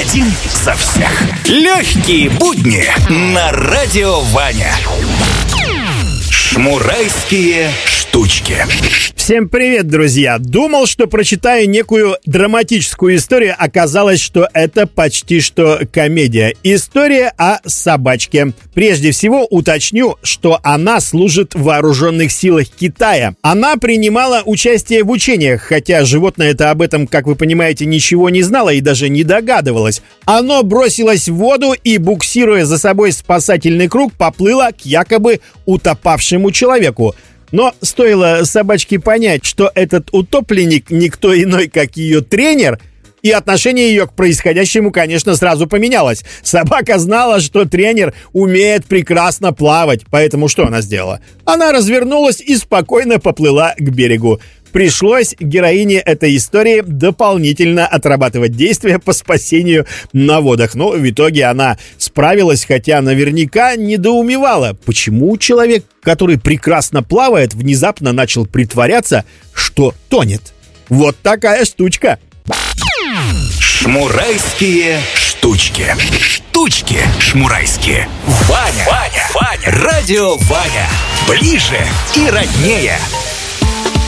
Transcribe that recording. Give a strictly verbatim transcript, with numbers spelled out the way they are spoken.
Один за всех. Легкие будни на радио Ваня. Шмурайские штучки. Всем привет, друзья! Думал, что прочитаю некую драматическую историю. Оказалось, что это почти что комедия. История о собачке. Прежде всего уточню, что она служит в вооруженных силах Китая. Она принимала участие в учениях, хотя животное это об этом, как вы понимаете, ничего не знало и даже не догадывалось. Оно бросилось в воду и, буксируя за собой спасательный круг, поплыло к якобы утопавшему человеку. Но стоило собачке понять, что этот утопленник никто иной, как ее тренер, и отношение ее к происходящему, конечно, сразу поменялось. Собака знала, что тренер умеет прекрасно плавать, поэтому что она сделала? Она развернулась и спокойно поплыла к берегу. Пришлось героине этой истории дополнительно отрабатывать действия по спасению на водах. Но в итоге она справилась, хотя наверняка недоумевала, почему человек, который прекрасно плавает, внезапно начал притворяться, что тонет. Вот такая штучка. Шмурайские штучки. Штучки шмурайские. Ваня, Ваня, Ваня, радио Ваня. Ближе и роднее.